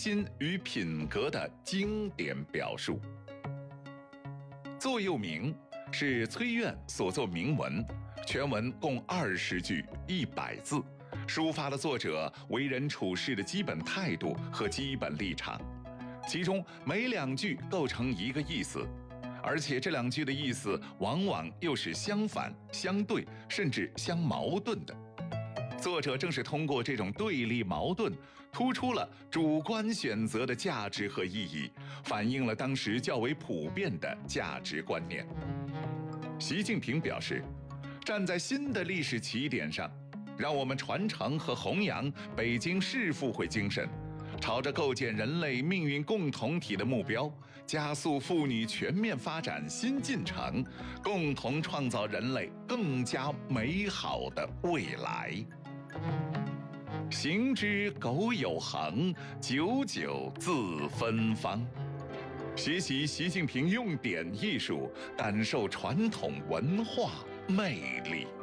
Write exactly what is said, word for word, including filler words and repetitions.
心与品格的经典表述。座右铭是崔苑所作铭文，全文共二十句一百字，抒发了作者为人处事的基本态度和基本立场，其中每两句构成一个意思，而且这两句的意思往往又是相反、相对，甚至相矛盾的。作者正是通过这种对立矛盾，突出了主观选择的价值和意义，反映了当时较为普遍的价值观念。习近平表示，站在新的历史起点上，让我们传承和弘扬北京市复会精神，朝着构建人类命运共同体的目标，加速妇女全面发展新进程，共同创造人类更加美好的未来。行之苟有恒，久久自芬芳。学习习近平用典艺术，感受传统文化魅力。